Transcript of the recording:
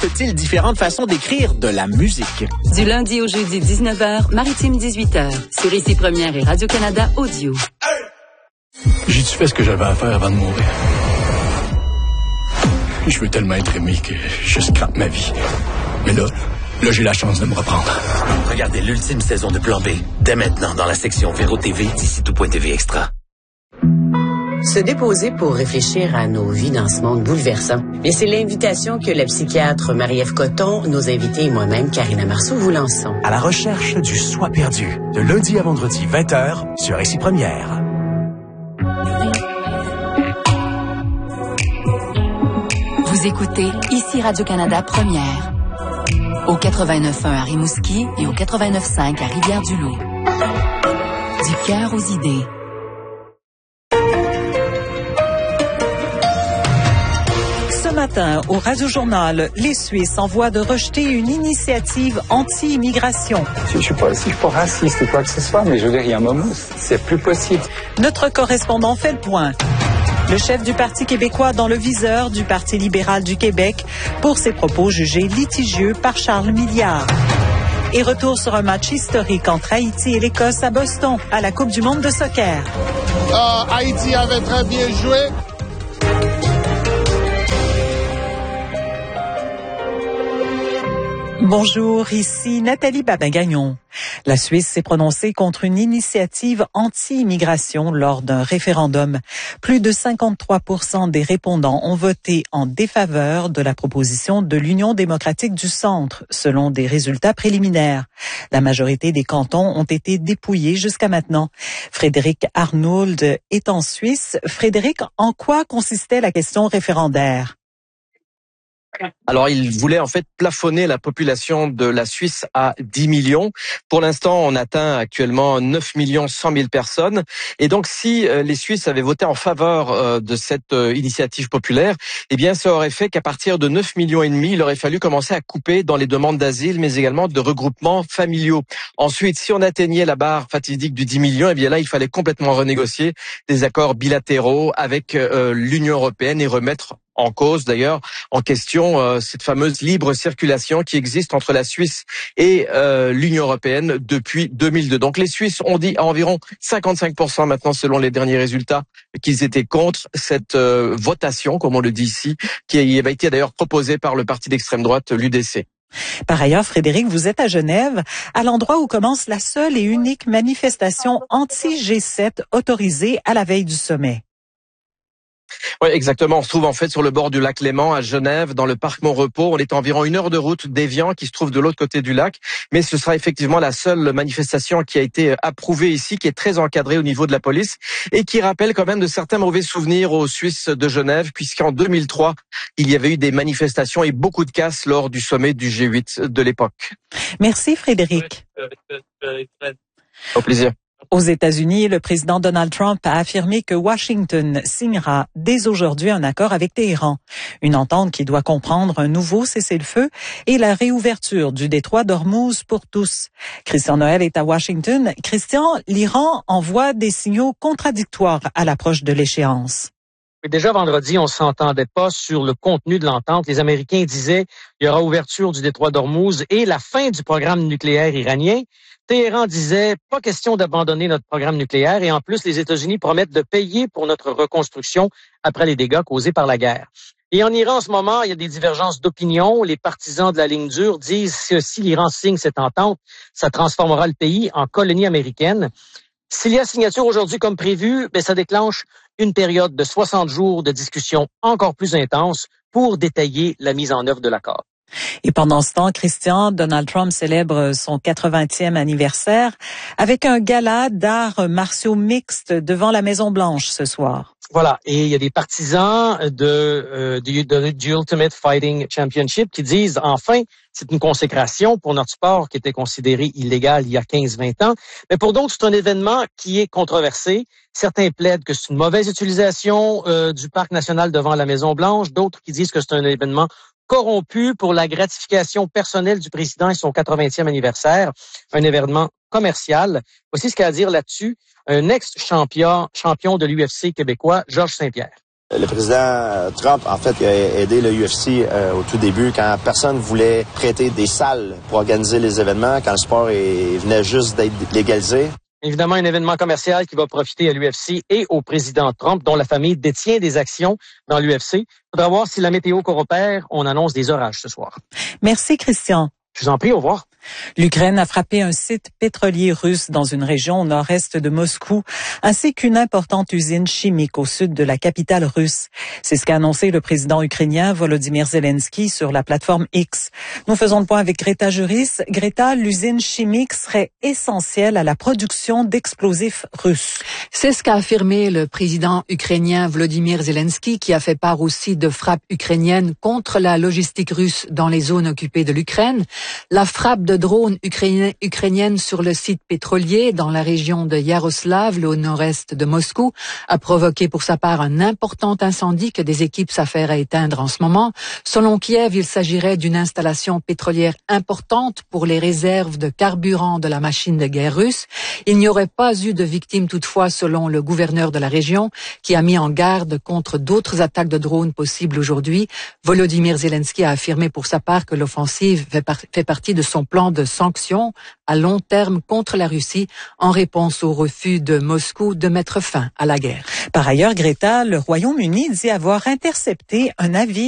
T-il différentes façons d'écrire de la musique? Du lundi au jeudi 19h, Maritime 18h, sur Ici Première et Radio-Canada Audio. J'ai-tu fait ce que j'avais à faire avant de mourir? Je veux tellement être aimé que je scrape ma vie. Mais là, j'ai la chance de me reprendre. Regardez l'ultime saison de Plan B, dès maintenant dans la section Véro TV d'ici tout.tv Extra. Se déposer pour réfléchir à nos vies dans ce monde bouleversant. Mais c'est l'invitation que la psychiatre Marie-Ève Coton, nos invités et moi-même, Karina Marceau, vous lançons. À la recherche du soi perdu, de lundi à vendredi 20h sur Ici Première. Vous écoutez Ici Radio-Canada Première. Au 89.1 à Rimouski et au 89.5 à Rivière-du-Loup. Du cœur aux idées. Ce matin, au Radio-Journal, les Suisses envoient de rejeter une initiative anti-immigration. Je suis pas raciste ou quoi que ce soit, mais je veux dire, il y a un moment où c'est plus possible. Notre correspondant fait le point. Le chef du Parti québécois dans le viseur du Parti libéral du Québec pour ses propos jugés litigieux par Charles Milliard. Et retour sur un match historique entre Haïti et l'Écosse à Boston, à la Coupe du monde de soccer. Haïti avait très bien joué. Bonjour, ici Nathalie Babin-Gagnon. La Suisse s'est prononcée contre une initiative anti-immigration lors d'un référendum. Plus de 53% des répondants ont voté en défaveur de la proposition de l'Union démocratique du Centre, selon des résultats préliminaires. La majorité des cantons ont été dépouillés jusqu'à maintenant. Frédéric Arnould est en Suisse. Frédéric, en quoi consistait la question référendaire? Alors, il voulait en fait plafonner la population de la Suisse à 10 millions. Pour l'instant, on atteint actuellement 9 100 000 personnes. Et donc, si les Suisses avaient voté en faveur de cette initiative populaire, eh bien, ça aurait fait qu'à partir de 9 millions et demi, il aurait fallu commencer à couper dans les demandes d'asile, mais également de regroupements familiaux. Ensuite, si on atteignait la barre fatidique du 10 millions, eh bien là, il fallait complètement renégocier des accords bilatéraux avec l'Union européenne et remettre en cause d'ailleurs, en question, cette fameuse libre circulation qui existe entre la Suisse et l'Union européenne depuis 2002. Donc les Suisses ont dit à environ 55% maintenant, selon les derniers résultats, qu'ils étaient contre cette votation, comme on le dit ici, qui avait été d'ailleurs proposée par le parti d'extrême droite, l'UDC. Par ailleurs, Frédéric, vous êtes à Genève, à l'endroit où commence la seule et unique manifestation anti-G7 autorisée à la veille du sommet. Oui, exactement. On se trouve en fait sur le bord du lac Léman à Genève, dans le parc Montrepos. On est à environ 1 heure de route d'Évian, qui se trouve de l'autre côté du lac. Mais ce sera effectivement la seule manifestation qui a été approuvée ici, qui est très encadrée au niveau de la police et qui rappelle quand même de certains mauvais souvenirs aux Suisses de Genève, puisqu'en 2003, il y avait eu des manifestations et beaucoup de casses lors du sommet du G8 de l'époque. Merci Frédéric. Au plaisir. Aux États-Unis, le président Donald Trump a affirmé que Washington signera dès aujourd'hui un accord avec Téhéran. Une entente qui doit comprendre un nouveau cessez-le-feu et la réouverture du détroit d'Ormuz pour tous. Christian Noël est à Washington. Christian, l'Iran envoie des signaux contradictoires à l'approche de l'échéance. Déjà vendredi, on s'entendait pas sur le contenu de l'entente. Les Américains disaient il y aura ouverture du détroit d'Ormuz et la fin du programme nucléaire iranien. Téhéran disait pas question d'abandonner notre programme nucléaire et en plus les États-Unis promettent de payer pour notre reconstruction après les dégâts causés par la guerre. Et en Iran en ce moment, il y a des divergences d'opinion. Les partisans de la ligne dure disent que si l'Iran signe cette entente, ça transformera le pays en colonie américaine. S'il y a signature aujourd'hui comme prévu, ça déclenche une période de 60 jours de discussion encore plus intense pour détailler la mise en œuvre de l'accord. Et pendant ce temps, Christian, Donald Trump célèbre son 80e anniversaire avec un gala d'arts martiaux mixtes devant la Maison-Blanche ce soir. Voilà, et il y a des partisans du Ultimate Fighting Championship qui disent enfin, c'est une consécration pour notre sport qui était considéré illégal il y a 15-20 ans. Mais pour d'autres, c'est un événement qui est controversé. Certains plaident que c'est une mauvaise utilisation du parc national devant la Maison-Blanche. D'autres qui disent que c'est un événement corrompu pour la gratification personnelle du président et son 80e anniversaire, un événement commercial. Voici ce qu'a à dire là-dessus un ex-champion de l'UFC québécois, Georges Saint-Pierre. Le président Trump, en fait, a aidé le UFC au tout début quand personne voulait prêter des salles pour organiser les événements, quand le sport venait juste d'être légalisé. Évidemment, un événement commercial qui va profiter à l'UFC et au président Trump, dont la famille détient des actions dans l'UFC. Il faudra voir si la météo coopère. On annonce des orages ce soir. Merci, Christian. Je vous en prie, au revoir. L'Ukraine a frappé un site pétrolier russe dans une région au nord-est de Moscou, ainsi qu'une importante usine chimique au sud de la capitale russe. C'est ce qu'a annoncé le président ukrainien Volodymyr Zelensky sur la plateforme X. Nous faisons le point avec Greta Juris. Greta, l'usine chimique serait essentielle à la production d'explosifs russes. C'est ce qu'a affirmé le président ukrainien Volodymyr Zelensky, qui a fait part aussi de frappes ukrainiennes contre la logistique russe dans les zones occupées de l'Ukraine. La frappe de drones ukrainiennes sur le site pétrolier dans la région de Yaroslavl, au nord-est de Moscou, a provoqué pour sa part un important incendie que des équipes s'affairent à éteindre en ce moment. Selon Kiev, il s'agirait d'une installation pétrolière importante pour les réserves de carburant de la machine de guerre russe. Il n'y aurait pas eu de victimes toutefois, selon le gouverneur de la région, qui a mis en garde contre d'autres attaques de drones possibles aujourd'hui. Volodymyr Zelensky a affirmé pour sa part que l'offensive fait partie de son plan de sanctions à long terme contre la Russie en réponse au refus de Moscou de mettre fin à la guerre. Par ailleurs, Greta, le Royaume-Uni dit avoir intercepté un avis